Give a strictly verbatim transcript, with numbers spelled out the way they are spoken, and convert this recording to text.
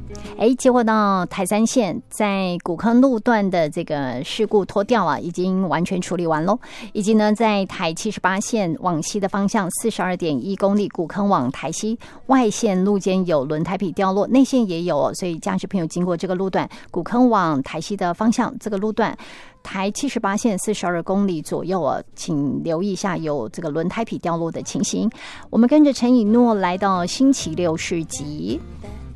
哎，结果呢，台三线在古坑路段的这个事故脱掉啊，已经完全处理完喽。以及呢，在台七十八线往西的方向四十二点一公里，古坑往台西外线路肩有轮胎皮掉落，内线也有哦，所以驾驶朋友经过这个路段，古坑往台西的方向，这个路段台七十八线四十二公里左右哦，请留意一下有这个轮胎皮掉落的情形。我们跟着陈以诺来到星期六市集。